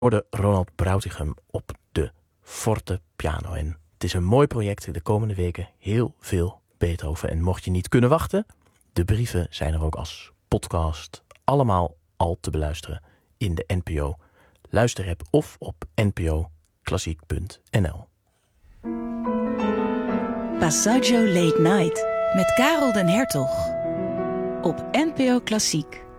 hoorde Ronald Brautigam op de forte piano. En het is een mooi project. De komende weken heel veel Beethoven. En mocht je niet kunnen wachten, de brieven zijn er ook als podcast. Allemaal al te beluisteren in de NPO luisterapp of op npoklassiek.nl. Passaggio Late Night met Karel den Hertog op NPO Klassiek.